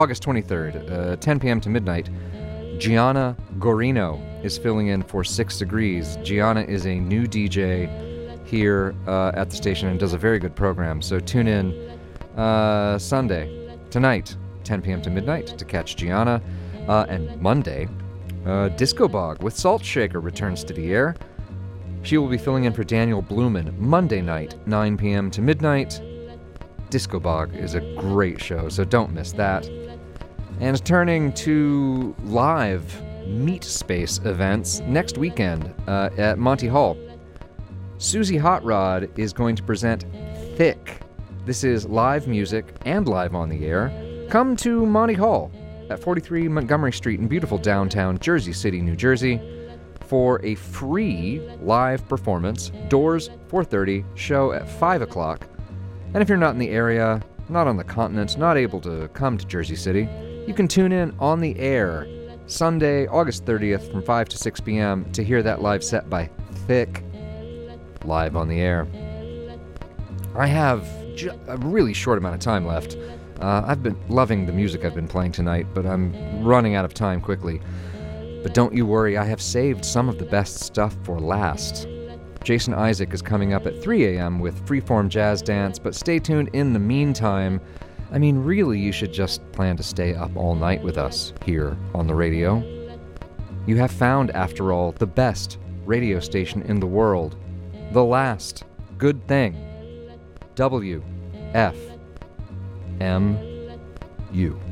August 23rd, 10 p.m. to midnight, Gianna Gorino is filling in for 6 Degrees. Gianna is a new DJ here at the station and does a very good program. So tune in Sunday, tonight, 10 p.m. to midnight to catch Gianna. And Monday, Disco Bog with Salt Shaker returns to the air. She will be filling in for Daniel Blumen Monday night, 9 p.m. to midnight. Disco Bog is a great show, so don't miss that. And turning to live Meat Space events next weekend at Monty Hall. Susie Hot Rod is going to present Thick. This is live music and live on the air. Come to Monty Hall at 43 Montgomery Street in beautiful downtown Jersey City, New Jersey, for a free live performance. Doors 4:30, show at 5 o'clock. And if you're not in the area, not on the continent, not able to come to Jersey City, you can tune in on the air Sunday, August 30th from 5 to 6 p.m. to hear that live set by Thick live on the air. I have a really short amount of time left. I've been loving the music I've been playing tonight, but I'm running out of time quickly. But don't you worry, I have saved some of the best stuff for last. Jason Isaac is coming up at 3 a.m. with Freeform Jazz Dance, but stay tuned in the meantime. I mean, really, you should just plan to stay up all night with us here on the radio. You have found, after all, the best radio station in the world. The last good thing. WFMU.